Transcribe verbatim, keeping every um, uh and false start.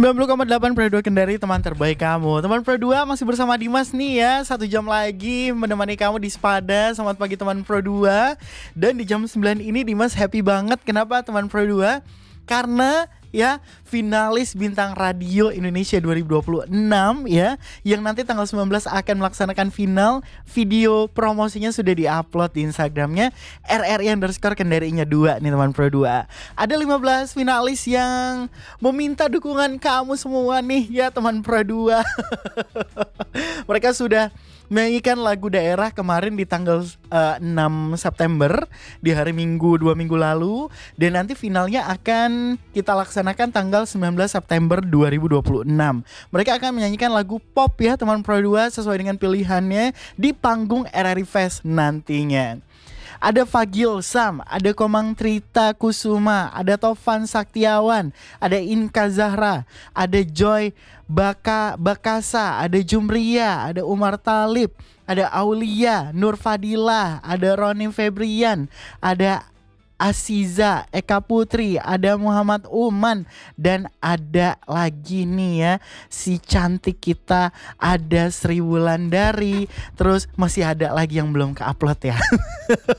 sembilan puluh koma delapan Pro dua Kendari, teman terbaik kamu. Teman Pro dua masih bersama Dimas nih ya. Satu jam lagi menemani kamu di Sepada. Selamat pagi teman Pro dua. Dan di jam sembilan ini Dimas happy banget. Kenapa teman Pro dua? Karena ya finalis Bintang Radio Indonesia dua ribu dua puluh enam ya, yang nanti tanggal sembilan belas akan melaksanakan final. Video promosinya sudah diupload di Instagramnya R R I underscore Kendarinya dua nih teman Pro dua. Ada lima belas finalis yang meminta dukungan kamu semua nih ya teman Pro dua. Mereka sudah menyanyikan lagu daerah kemarin di tanggal uh, enam September, di hari Minggu dua minggu lalu. Dan nanti finalnya akan kita laksanakan tanggal sembilan belas September dua ribu dua puluh enam. Mereka akan menyanyikan lagu pop ya teman Pro dua, sesuai dengan pilihannya di panggung R R I Fest nantinya. Ada Fagil Sam, ada Komang Trita Kusuma, ada Tovan Saktiawan, ada Inka Zahra, ada Joy Baka Bakasa, ada Jumria, ada Umar Talib, ada Aulia, Nur Fadila, ada Roni Febrian, ada Asiza, Eka Putri, ada Muhammad Uman, dan ada lagi nih ya si cantik kita, ada Sri Wulandari. Terus masih ada lagi yang belum ke-upload ya.